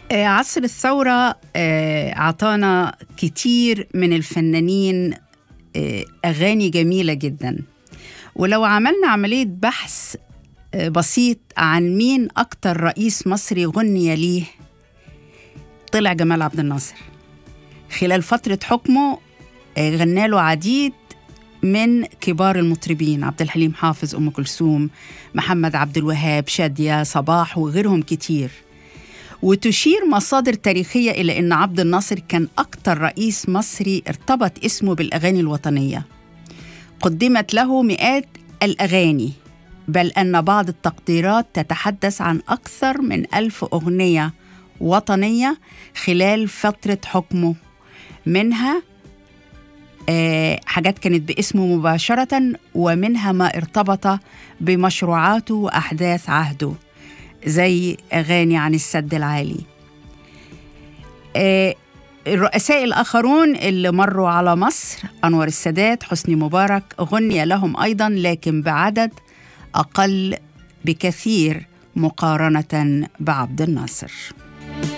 عصر الثورة أعطانا كتير من الفنانين أغاني جميلة جدا. ولو عملنا عملية بحث بسيط عن مين أكتر رئيس مصري غني ليه، طلع جمال عبد الناصر. خلال فترة حكمه غنى له عديد من كبار المطربين، عبد الحليم حافظ، أم كلثوم، محمد عبد الوهاب، شادية، صباح وغيرهم كتير. وتشير مصادر تاريخية إلى أن عبد الناصر كان أكتر رئيس مصري ارتبط اسمه بالأغاني الوطنية. قدمت له مئات الأغاني، بل أن بعض التقديرات تتحدث عن أكثر من 1000 أغنية وطنية خلال فترة حكمه، منها حاجات كانت باسمه مباشرة، ومنها ما ارتبط بمشروعاته وأحداث عهده، زي أغاني عن السد العالي. الرؤساء الآخرون اللي مروا على مصر، أنور السادات، حسني مبارك، غني لهم أيضا، لكن بعدد أقل بكثير مقارنة بعبد الناصر.